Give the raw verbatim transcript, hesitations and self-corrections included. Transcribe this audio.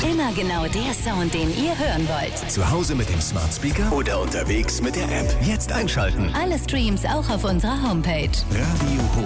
Immer genau der Sound, den ihr hören wollt. Zu Hause mit dem Smart Speaker oder unterwegs mit der App. Jetzt einschalten. Alle Streams auch auf unserer Homepage. Radio Hoch.